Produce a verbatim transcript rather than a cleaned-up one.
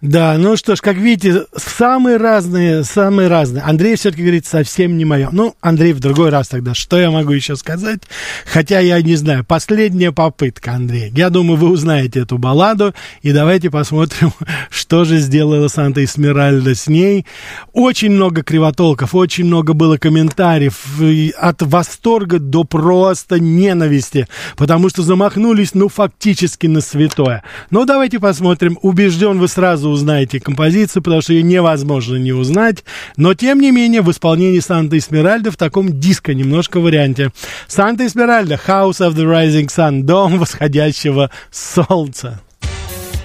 Да, ну что ж, как видите, самые разные, самые разные. Андрей все-таки говорит, совсем не мое. Ну, Андрей, в другой раз тогда, что я могу еще сказать? Хотя я не знаю. Последняя попытка, Андрей. Я думаю, вы узнаете эту балладу, и давайте посмотрим, что же сделала Санта Эсмеральда с ней. Очень много кривотолков, очень много было комментариев, от восторга до просто ненависти, потому что замахнулись, ну, фактически на святое. Но давайте посмотрим. Убежден, вы сразу узнаете композицию, потому что ее невозможно не узнать. Но, тем не менее, в исполнении Санта Эсмеральда в таком диско немножко варианте. Санта Эсмеральда, House of the Rising Sun, дом восходящего солнца.